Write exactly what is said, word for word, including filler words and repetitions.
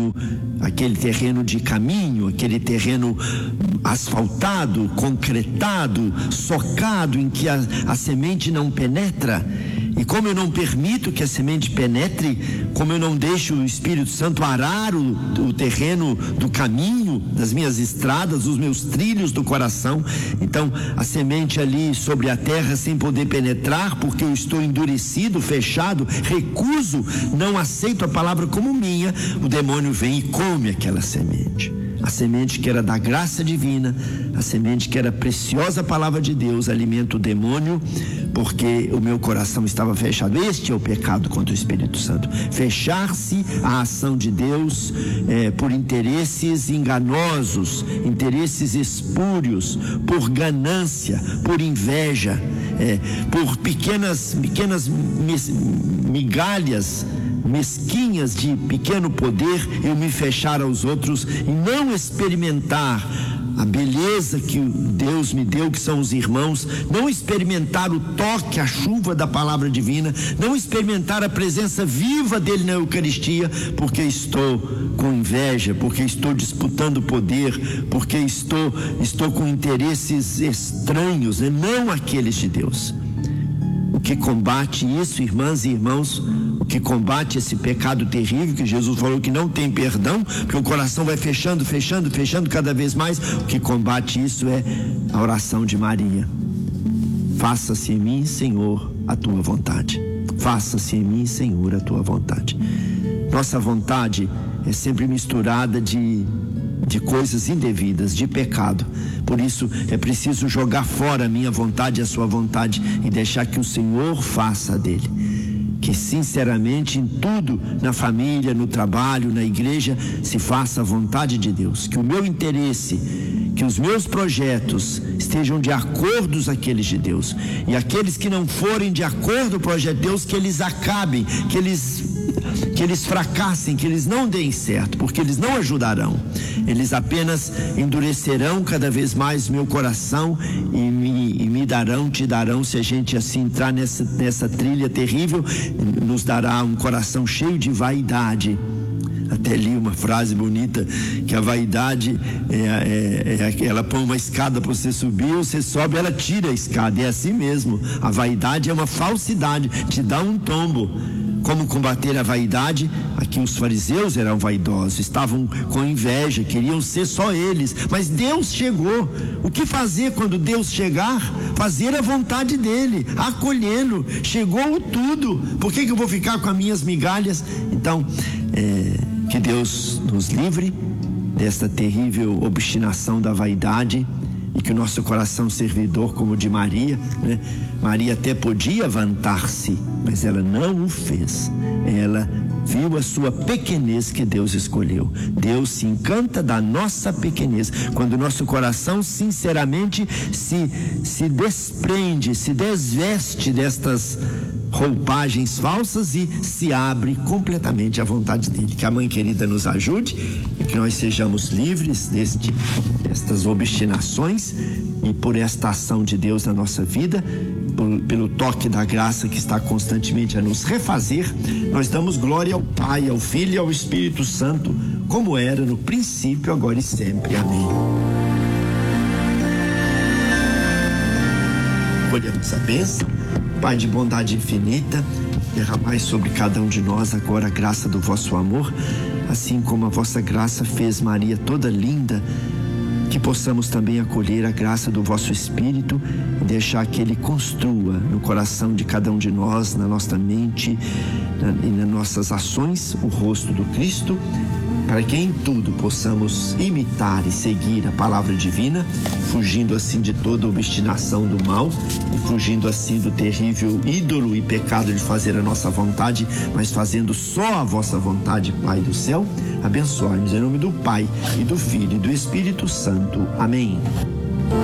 terreno, aquele terreno de caminho, aquele terreno asfaltado, concretado, socado, em que a, a semente não penetra. E como eu não permito que a semente penetre, como eu não deixo o Espírito Santo arar o, o terreno do caminho, das minhas estradas, os meus trilhos do coração, então a semente ali sobre a terra sem poder penetrar, porque eu estou endurecido, fechado, recuso, não aceito a palavra como minha, o demônio vem e come aquela semente. A semente que era da graça divina, a semente que era preciosa palavra de Deus, alimenta o demônio, porque o meu coração estava fechado. Este é o pecado contra o Espírito Santo: fechar-se à ação de Deus é, por interesses enganosos, interesses espúrios, por ganância, por inveja, é, por pequenas, pequenas migalhas mesquinhas de pequeno poder, eu me fechar aos outros e não experimentar a beleza que Deus me deu, que são os irmãos, não experimentar o toque, a chuva da palavra divina, não experimentar a presença viva dele na Eucaristia, porque estou com inveja, porque estou disputando poder, porque estou, estou com interesses estranhos, né? Não aqueles de Deus. O que combate isso, irmãs e irmãos, o que combate esse pecado terrível que Jesus falou que não tem perdão, porque o coração vai fechando, fechando, fechando cada vez mais, o que combate isso é a oração de Maria: faça-se em mim, Senhor, a tua vontade. Faça-se em mim, Senhor, a tua vontade. Nossa vontade é sempre misturada de de coisas indevidas, de pecado. Por isso é preciso jogar fora a minha vontade e a sua vontade e deixar que o Senhor faça dele. Que sinceramente em tudo, na família, no trabalho, na igreja, se faça a vontade de Deus. Que o meu interesse, que os meus projetos estejam de acordo com aqueles de Deus. E aqueles que não forem de acordo com o projeto de Deus, que eles acabem, que eles que eles fracassem, que eles não deem certo, porque eles não ajudarão. Eles apenas endurecerão cada vez mais meu coração e me, e me darão, te darão, se a gente assim entrar nessa, nessa trilha terrível, nos dará um coração cheio de vaidade. Até li uma frase bonita, que a vaidade é, é, é, ela põe uma escada para você subir, você sobe, ela tira a escada. É assim mesmo, a vaidade é uma falsidade, te dá um tombo. Como combater a vaidade? Aqui os fariseus eram vaidosos, estavam com inveja, queriam ser só eles, mas Deus chegou. O que fazer quando Deus chegar? Fazer a vontade dele, acolhê-lo. Chegou tudo, por que que eu vou ficar com as minhas migalhas? Então, é, que Deus nos livre desta terrível obstinação da vaidade, e que o nosso coração servidor, como o de Maria, né? Maria até podia vantar-se, mas ela não o fez. Ela viu a sua pequenez que Deus escolheu. Deus se encanta da nossa pequenez, quando o nosso coração sinceramente se, se desprende, se desveste destas roupagens falsas e se abre completamente à vontade dele. Que a Mãe querida nos ajude e que nós sejamos livres deste, destas obstinações, e por esta ação de Deus na nossa vida, por, pelo toque da graça que está constantemente a nos refazer, nós damos glória ao Pai, ao Filho e ao Espírito Santo, como era no princípio, agora e sempre. Amém. Colhemos a bênção. Pai de bondade infinita, derramai sobre cada um de nós agora a graça do vosso amor, assim como a vossa graça fez Maria toda linda, que possamos também acolher a graça do vosso Espírito e deixar que ele construa no coração de cada um de nós, na nossa mente na, e nas nossas ações, o rosto do Cristo, para que em tudo possamos imitar e seguir a palavra divina, fugindo assim de toda obstinação do mal e fugindo assim do terrível ídolo e pecado de fazer a nossa vontade, mas fazendo só a vossa vontade, Pai do céu. Abençoai-nos em nome do Pai e do Filho e do Espírito Santo. Amém.